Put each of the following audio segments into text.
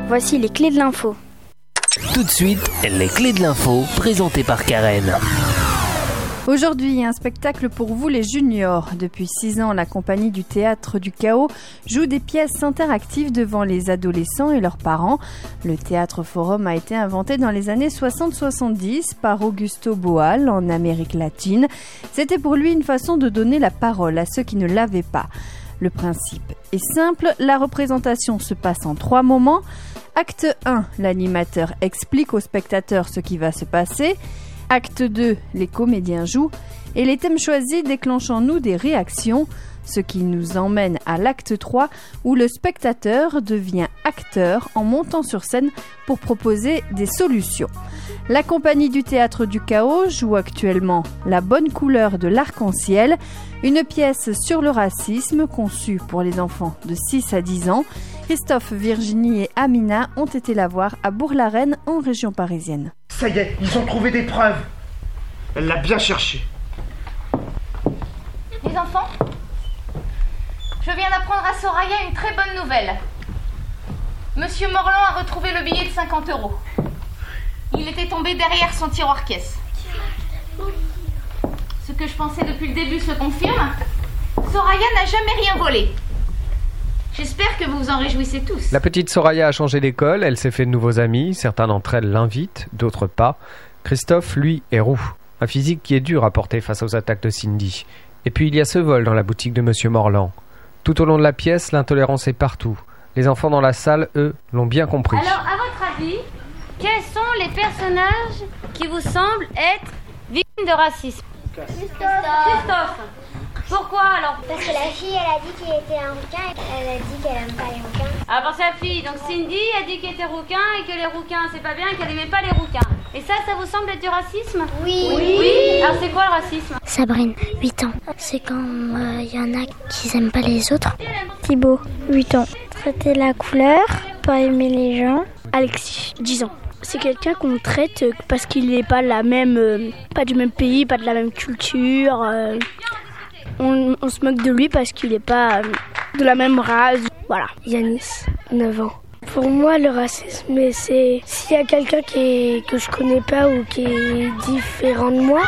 Voici les clés de l'info. Tout de suite, les clés de l'info, présentées par Karen. Aujourd'hui, un spectacle pour vous les juniors. Depuis 6 ans, la compagnie du Théâtre du Chaos joue des pièces interactives devant les adolescents et leurs parents. Le Théâtre Forum a été inventé dans les années 60-70 par Augusto Boal en Amérique latine. C'était pour lui une façon de donner la parole à ceux qui ne l'avaient pas. Le principe est simple, la représentation se passe en 3 moments. Acte 1, l'animateur explique aux spectateurs ce qui va se passer. Acte 2, les comédiens jouent et les thèmes choisis déclenchent en nous des réactions, ce qui nous emmène à l'acte 3 où le spectateur devient acteur en montant sur scène pour proposer des solutions. La compagnie du Théâtre du Chaos joue actuellement La bonne couleur de l'arc-en-ciel, une pièce sur le racisme conçue pour les enfants de 6 à 10 ans. Christophe, Virginie et Amina ont été la voir à Bourg-la-Reine en région parisienne. Ça y est, ils ont trouvé des preuves. Elle l'a bien cherché. Les enfants, je viens d'apprendre à Soraya une très bonne nouvelle. Monsieur Morland a retrouvé le billet de 50 €. Il était tombé derrière son tiroir-caisse. Ce que je pensais depuis le début se confirme. Soraya n'a jamais rien volé. J'espère que vous vous en réjouissez tous. La petite Soraya a changé d'école, elle s'est fait de nouveaux amis, certains d'entre elles l'invitent, d'autres pas. Christophe, lui, est roux. Un physique qui est dur à porter face aux attaques de Cindy. Et puis il y a ce vol dans la boutique de Monsieur Morland. Tout au long de la pièce, l'intolérance est partout. Les enfants dans la salle, eux, l'ont bien compris. Alors, à votre avis, quels sont les personnages qui vous semblent être victimes de racisme? Christophe. Pourquoi alors? Parce que la fille, elle a dit qu'il était un rouquin et elle a dit qu'elle aime pas les rouquins. Ah, pour sa fille, donc Cindy a dit qu'elle était rouquin et que les rouquins c'est pas bien et qu'elle aimait pas les rouquins. Et ça vous semble être du racisme? Oui. Alors c'est quoi le racisme? Sabrine, 8 ans. C'est quand y en a qui aiment pas les autres. Thibaut, 8 ans. Traiter la couleur, pas aimer les gens. Alexis, 10 ans. C'est quelqu'un qu'on traite parce qu'il n'est pas pas du même pays, pas de la même culture. On se moque de lui parce qu'il n'est pas de la même race. Voilà. Yanis, 9 ans. Pour moi, le racisme, c'est s'il y a quelqu'un que je connais pas ou qui est différent de moi,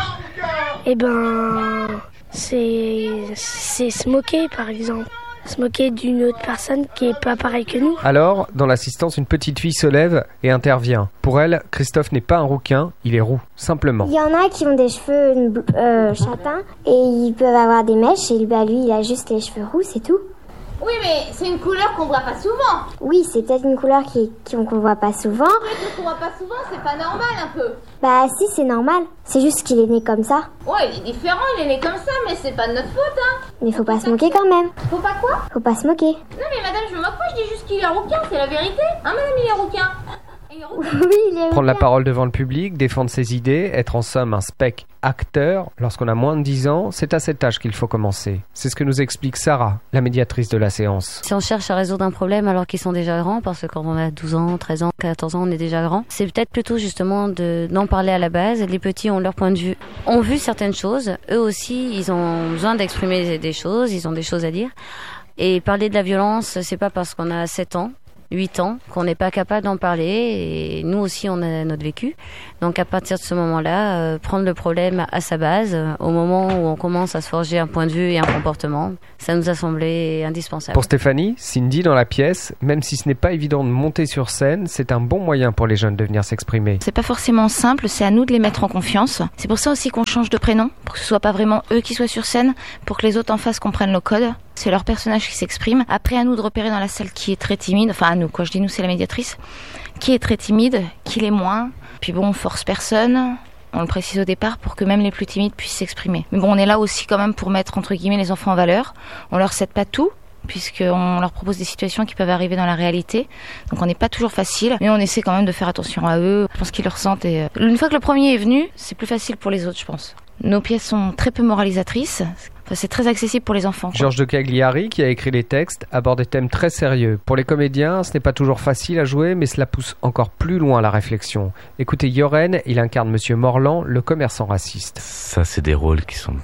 c'est se moquer, par exemple. Se moquer d'une autre personne qui est pas pareille que nous. Alors, dans l'assistance, une petite fille se lève et intervient. Pour elle, Christophe n'est pas un rouquin, il est roux, simplement. Il y en a qui ont des cheveux châtains et ils peuvent avoir des mèches et lui, il a juste les cheveux roux, c'est tout. Oui, mais c'est une couleur qu'on voit pas souvent. Oui, c'est peut-être une couleur qu'on voit pas souvent. Oui, qu'on voit pas souvent, c'est pas normal un peu. Bah si, c'est normal. C'est juste qu'il est né comme ça. Ouais, il est différent, il est né comme ça, mais c'est pas de notre faute, hein. Mais faut pas se moquer quand même. Faut pas quoi? Faut pas se moquer. Non mais madame, je me moque pas, je dis juste qu'il est rouquin, c'est la vérité. Hein madame, il est rouquin. Oui, il est Prendre la parole devant le public, défendre ses idées, être en somme un acteur, lorsqu'on a moins de 10 ans, c'est à cet âge qu'il faut commencer. C'est ce que nous explique Sarah, la médiatrice de la séance. Si on cherche à résoudre un problème alors qu'ils sont déjà grands, parce que quand on a 12 ans, 13 ans, 14 ans, on est déjà grand, c'est peut-être plutôt justement d'en parler à la base. Les petits ont leur point de vue, ont vu certaines choses, eux aussi, ils ont besoin d'exprimer des choses, ils ont des choses à dire. Et parler de la violence, c'est pas parce qu'on a 7 ans, 8 ans, qu'on n'est pas capable d'en parler, et nous aussi on a notre vécu. Donc à partir de ce moment-là, prendre le problème à sa base, au moment où on commence à se forger un point de vue et un comportement, ça nous a semblé indispensable. Pour Stéphanie, Cindy dans la pièce, même si ce n'est pas évident de monter sur scène, c'est un bon moyen pour les jeunes de venir s'exprimer. C'est pas forcément simple, c'est à nous de les mettre en confiance. C'est pour ça aussi qu'on change de prénom, pour que ce soit pas vraiment eux qui soient sur scène, pour que les autres en face comprennent le code. C'est leur personnage qui s'exprime. Après, à nous de repérer dans la salle qui est très timide. Enfin, à nous, quand je dis nous, c'est la médiatrice. Qui est très timide, qui l'est moins. Puis bon, on force personne. On le précise au départ pour que même les plus timides puissent s'exprimer. Mais bon, on est là aussi quand même pour mettre, entre guillemets, les enfants en valeur. On leur cède pas tout, puisqu'on leur propose des situations qui peuvent arriver dans la réalité. Donc on n'est pas toujours facile, mais on essaie quand même de faire attention à eux. Je pense qu'ils le ressentent. Et une fois que le premier est venu, c'est plus facile pour les autres, je pense. Nos pièces sont très peu moralisatrices. Enfin, c'est très accessible pour les enfants. Georges de Cagliari, qui a écrit les textes, aborde des thèmes très sérieux. Pour les comédiens, ce n'est pas toujours facile à jouer, mais cela pousse encore plus loin la réflexion. Écoutez Yoren, il incarne Monsieur Morland, le commerçant raciste. Ça, c'est des rôles qui sont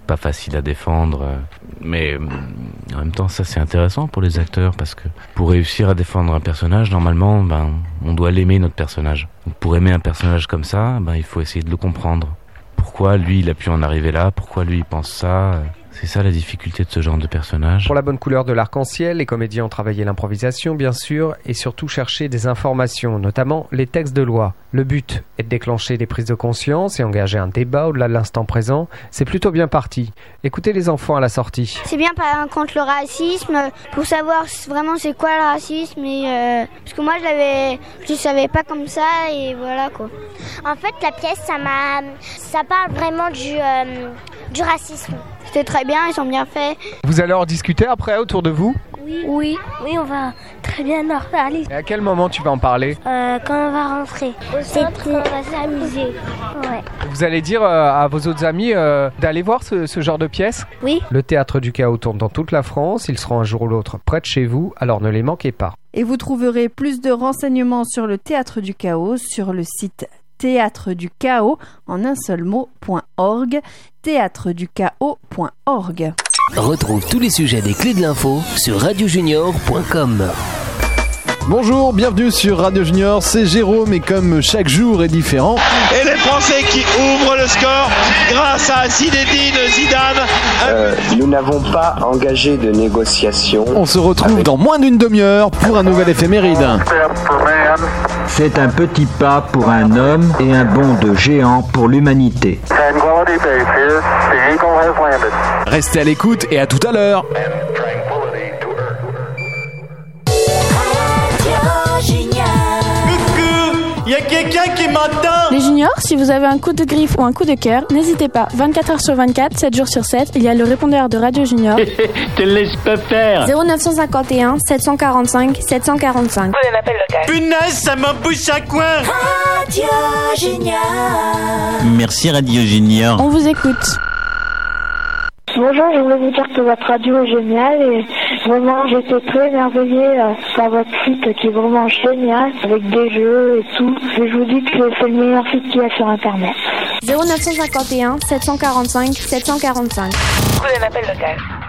pas facile à défendre. Mais en même temps, ça c'est intéressant pour les acteurs parce que pour réussir à défendre un personnage, normalement, on doit l'aimer, notre personnage. Donc, pour aimer un personnage comme ça, il faut essayer de le comprendre. Pourquoi lui, il a pu en arriver là? Pourquoi lui, il pense ça? C'est ça la difficulté de ce genre de personnage. Pour la bonne couleur de l'arc-en-ciel, les comédiens ont travaillé l'improvisation, bien sûr, et surtout cherché des informations, notamment les textes de loi. Le but est de déclencher des prises de conscience et engager un débat au-delà de l'instant présent. C'est plutôt bien parti. Écoutez les enfants à la sortie. C'est bien contre le racisme, pour savoir vraiment c'est quoi le racisme, et parce que moi je savais pas comme ça, et voilà quoi. En fait, la pièce, ça parle vraiment du racisme. C'était très bien, ils sont bien faits. Vous allez en discuter après autour de vous? Oui, on va très bien en reparler. Et à quel moment tu vas en parler? Quand on va rentrer. Au centre, on va s'amuser. Ouais. Vous allez dire à vos autres amis d'aller voir ce genre de pièce? Oui. Le Théâtre du Chaos tourne dans toute la France. Il sera un jour ou l'autre près de chez vous, alors ne les manquez pas. Et vous trouverez plus de renseignements sur le Théâtre du Chaos sur le site Théâtre du Chaos en un seul mot.org, théâtreduchaos.org. Retrouve tous les sujets des clés de l'info sur radiojunior.com. Bonjour, bienvenue sur Radio Junior, c'est Jérôme et comme chaque jour est différent... Et les Français qui ouvrent le score grâce à Zinedine Zidane. Nous n'avons pas engagé de négociation. On se retrouve dans moins d'une demi-heure pour un nouvel éphéméride. C'est un petit pas pour un homme et un bond de géant pour l'humanité. Restez à l'écoute et à tout à l'heure. Il y a quelqu'un qui m'entend. Les juniors, si vous avez un coup de griffe ou un coup de cœur, n'hésitez pas. 24 heures sur 24, 7 jours sur 7, il y a le répondeur de Radio Junior. Te laisse pas faire. 0951 745 745. Punaise, ça m'embouche à coin. Radio Junior. Merci Radio Junior. On vous écoute. Bonjour, je voulais vous dire que votre radio est géniale et vraiment j'étais très émerveillée par votre site qui est vraiment génial avec des jeux et tout. Et je vous dis que c'est le meilleur site qu'il y a sur internet. 0951 745 745. Prenez un appel local.